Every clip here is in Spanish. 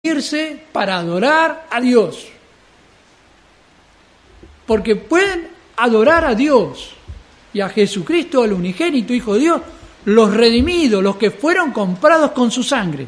irse para adorar a Dios. Porque pueden adorar a Dios y a Jesucristo, el unigénito Hijo de Dios, los redimidos, los que fueron comprados con su sangre.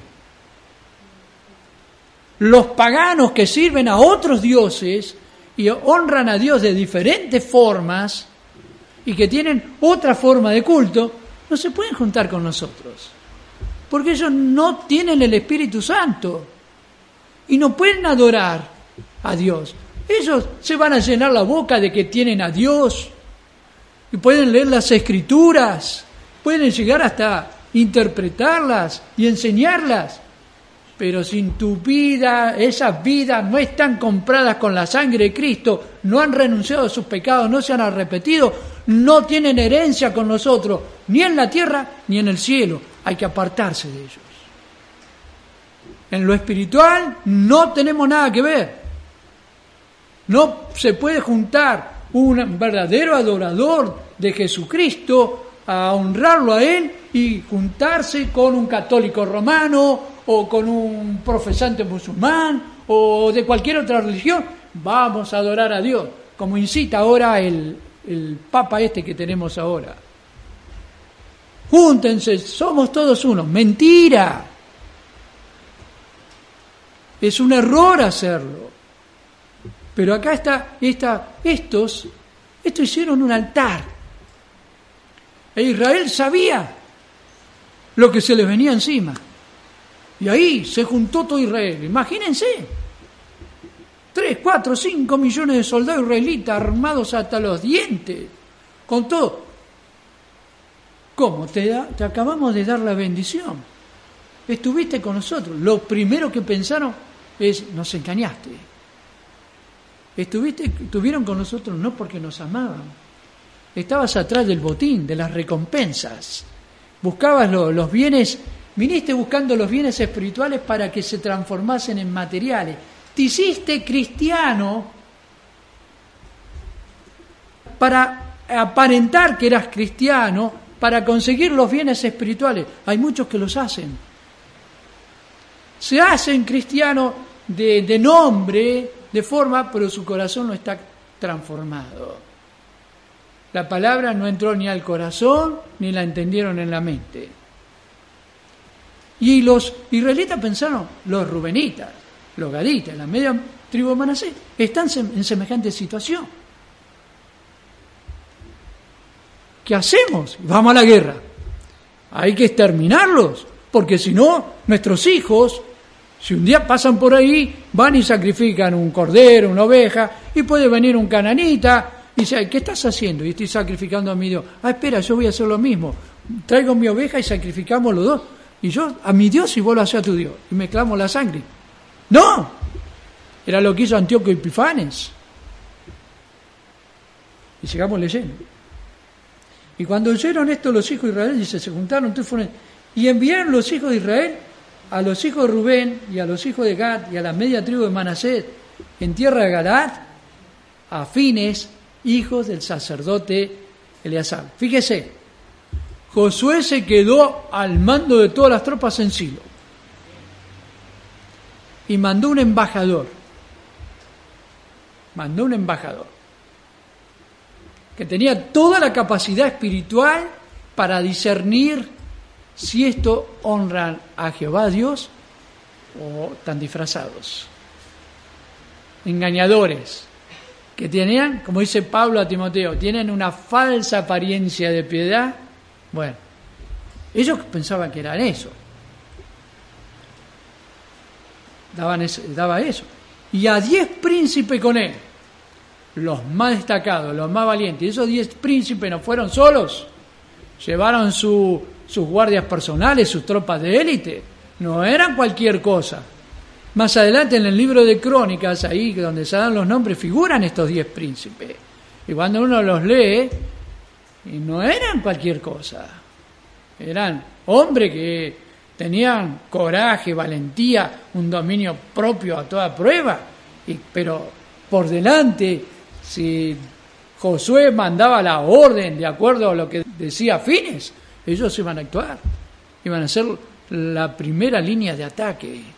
Los paganos que sirven a otros dioses y honran a Dios de diferentes formas y que tienen otra forma de culto, no se pueden juntar con nosotros. Porque ellos no tienen el Espíritu Santo y no pueden adorar a Dios. Ellos se van a llenar la boca de que tienen a Dios y pueden leer las Escrituras, pueden llegar hasta interpretarlas y enseñarlas. Pero si en tu vida, esas vidas no están compradas con la sangre de Cristo, no han renunciado a sus pecados, no se han arrepentido, no tienen herencia con nosotros, ni en la tierra ni en el cielo. Hay que apartarse de ellos. En lo espiritual no tenemos nada que ver. No se puede juntar un verdadero adorador de Jesucristo a honrarlo a Él y juntarse con un católico romano o con un profesante musulmán o de cualquier otra religión. Vamos a adorar a Dios, como incita ahora el Papa que tenemos ahora. Júntense, somos todos uno. Mentira. Es un error hacerlo. Pero acá estos hicieron un altar. E Israel sabía lo que se les venía encima. Y ahí se juntó todo Israel. Imagínense. 3, 4, 5 millones de soldados israelitas armados hasta los dientes. Con todo. ¿Cómo? Te acabamos de dar la bendición. Estuviste con nosotros. Lo primero que pensaron es, nos engañaste. Estuvieron con nosotros no porque nos amaban. Estabas atrás del botín, de las recompensas. Buscabas los bienes, viniste buscando los bienes espirituales para que se transformasen en materiales. Te hiciste cristiano para aparentar que eras cristiano, para conseguir los bienes espirituales. Hay muchos que los hacen. Se hacen cristianos de nombre, de forma, pero su corazón no está transformado. La palabra no entró ni al corazón, ni la entendieron en la mente. Y los israelitas pensaron, los rubenitas, los gaditas, la media tribu de Manasés, están en semejante situación. ¿Qué hacemos? Vamos a la guerra. Hay que exterminarlos, porque si no, nuestros hijos, si un día pasan por ahí, van y sacrifican un cordero, una oveja, y puede venir un cananita y dice, ¿qué estás haciendo? Y estoy sacrificando a mi Dios. Espera, yo voy a hacer lo mismo. Traigo mi oveja y sacrificamos los dos. Y yo a mi Dios y vos lo haces a tu Dios. Y mezclamos la sangre. ¡No! Era lo que hizo Antíoco Epifanes. Y sigamos leyendo. Y cuando oyeron esto los hijos de Israel, dice, se juntaron, y enviaron los hijos de Israel a los hijos de Rubén y a los hijos de Gad y a la media tribu de Manasés en tierra de Galaad, a Fines, hijos del sacerdote Eleazar. Fíjese, Josué se quedó al mando de todas las tropas en Silo y mandó un embajador que tenía toda la capacidad espiritual para discernir si esto honran a Jehová Dios o están disfrazados, engañadores, que tenían, como dice Pablo a Timoteo, tienen una falsa apariencia de piedad. Bueno, ellos pensaban que eran eso. Daba eso. Y a 10 príncipes con él, los más destacados, los más valientes. Y esos 10 príncipes no fueron solos. Llevaron sus guardias personales, sus tropas de élite. No eran cualquier cosa. Más adelante en el libro de Crónicas, ahí donde se dan los nombres, figuran estos 10 príncipes. Y cuando uno los lee, no eran cualquier cosa. Eran hombres que tenían coraje, valentía, un dominio propio a toda prueba. Pero por delante, si Josué mandaba la orden de acuerdo a lo que decía Fines, ellos iban a actuar. Iban a ser la primera línea de ataque.